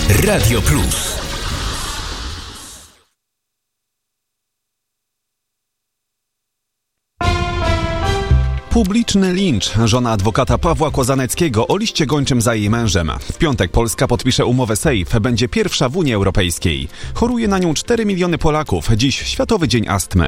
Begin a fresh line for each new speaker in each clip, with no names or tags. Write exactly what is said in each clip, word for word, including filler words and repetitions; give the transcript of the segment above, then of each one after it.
Radio Plus.
Publiczny lincz. Żona adwokata Pawła Kozaneckiego o liście gończym za jej mężem. W piątek Polska podpisze umowę SAFE. Będzie pierwsza w Unii Europejskiej. Choruje na nią cztery miliony Polaków. Dziś Światowy Dzień Astmy.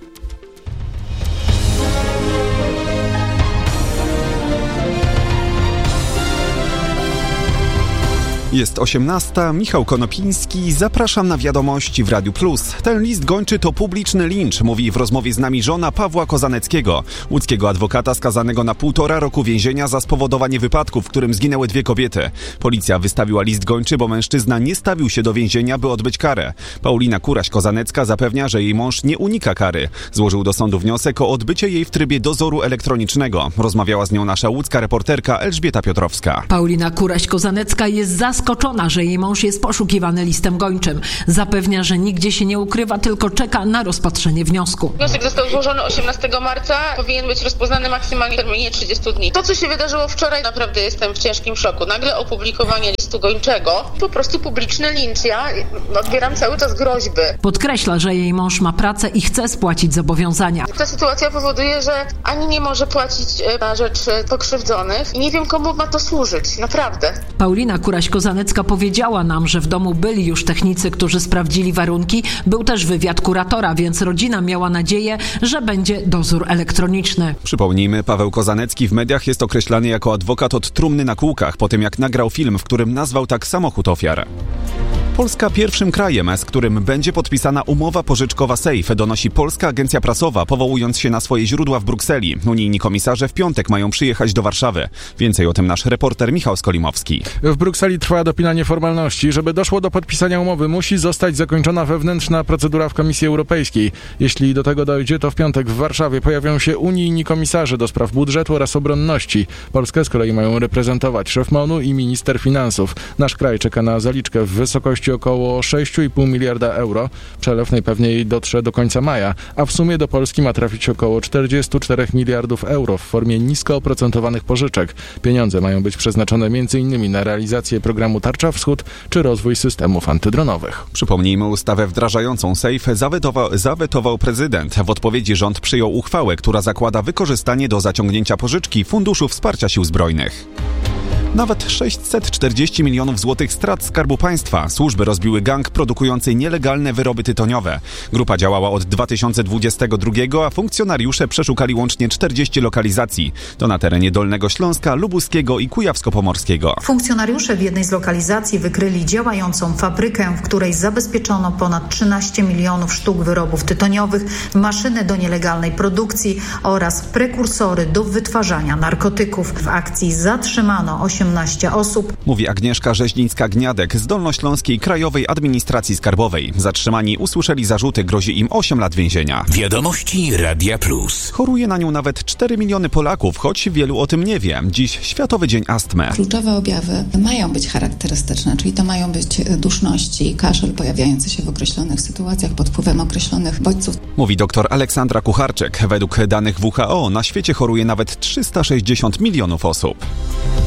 Jest osiemnasta, Michał Konopiński, zapraszam na wiadomości w Radiu Plus. Ten list gończy to publiczny lincz, mówi w rozmowie z nami żona Pawła Kozaneckiego, łódzkiego adwokata skazanego na półtora roku więzienia za spowodowanie wypadku, w którym zginęły dwie kobiety. Policja wystawiła list gończy, bo mężczyzna nie stawił się do więzienia, by odbyć karę. Paulina Kuraś-Kozanecka zapewnia, że jej mąż nie unika kary. Złożył do sądu wniosek o odbycie jej w trybie dozoru elektronicznego. Rozmawiała z nią nasza łódzka reporterka Elżbieta Piotrowska.
Paulina Kuraś-Kozanecka jest zaskoczona. Zaskoczona, że jej mąż jest poszukiwany listem gończym. Zapewnia, że nigdzie się nie ukrywa, tylko czeka na rozpatrzenie wniosku.
Wniosek został złożony osiemnastego marca, powinien być rozpoznany maksymalnie w terminie trzydziestu dni. To, co się wydarzyło wczoraj, naprawdę jestem w ciężkim szoku. Nagle opublikowanie listu gończego, po prostu publiczny lincz. Ja odbieram cały czas groźby.
Podkreśla, że jej mąż ma pracę i chce spłacić zobowiązania.
Ta sytuacja powoduje, że ani nie może płacić na rzecz pokrzywdzonych i nie wiem, komu ma to służyć. Naprawdę.
Paulina Kuraś-Kozanecka powiedziała nam, że w domu byli już technicy, którzy sprawdzili warunki. Był też wywiad kuratora, więc rodzina miała nadzieję, że będzie dozór elektroniczny.
Przypomnijmy, Paweł Kozanecki w mediach jest określany jako adwokat od trumny na kółkach, po tym jak nagrał film, w którym nazwał tak samochód ofiar. Polska pierwszym krajem, z którym będzie podpisana umowa pożyczkowa SAFE, donosi Polska Agencja Prasowa, powołując się na swoje źródła w Brukseli. Unijni komisarze w piątek mają przyjechać do Warszawy. Więcej o tym nasz reporter Michał Skolimowski.
W Brukseli trwa dopinanie formalności. Żeby doszło do podpisania umowy, musi zostać zakończona wewnętrzna procedura w Komisji Europejskiej. Jeśli do tego dojdzie, to w piątek w Warszawie pojawią się unijni komisarze do spraw budżetu oraz obronności. Polskę z kolei mają reprezentować szef M O N-u i minister finansów. Nasz kraj czeka na zaliczkę w wysokości około sześć i pół miliarda euro. Przelew najpewniej dotrze do końca maja, a w sumie do Polski ma trafić około czterdzieści cztery miliardów euro w formie nisko oprocentowanych pożyczek. Pieniądze mają być przeznaczone między innymi na realizację programu Tarcza Wschód czy rozwój systemów antydronowych.
Przypomnijmy, ustawę wdrażającą SAFE zawetował, zawetował prezydent. W odpowiedzi rząd przyjął uchwałę, która zakłada wykorzystanie do zaciągnięcia pożyczki Funduszu Wsparcia Sił Zbrojnych. Nawet sześćset czterdzieści milionów złotych strat Skarbu Państwa. Służby rozbiły gang produkujący nielegalne wyroby tytoniowe. Grupa działała od dwa tysiące dwudziestego drugiego, a funkcjonariusze przeszukali łącznie czterdzieści lokalizacji. To na terenie Dolnego Śląska, Lubuskiego i Kujawsko-Pomorskiego.
Funkcjonariusze w jednej z lokalizacji wykryli działającą fabrykę, w której zabezpieczono ponad trzynaście milionów sztuk wyrobów tytoniowych, maszyny do nielegalnej produkcji oraz prekursory do wytwarzania narkotyków. W akcji zatrzymano osiemnaście osób.
Mówi Agnieszka Rzeźnińska-Gniadek z Dolnośląskiej Krajowej Administracji Skarbowej. Zatrzymani usłyszeli zarzuty, grozi im osiem lat więzienia.
Wiadomości Radia Plus.
Choruje na nią nawet cztery miliony Polaków, choć wielu o tym nie wie. Dziś Światowy Dzień Astmy.
Kluczowe objawy mają być charakterystyczne, czyli to mają być duszności, kaszel pojawiający się w określonych sytuacjach pod wpływem określonych bodźców.
Mówi dr Aleksandra Kucharczyk. Według danych W H O na świecie choruje nawet trzysta sześćdziesiąt milionów osób.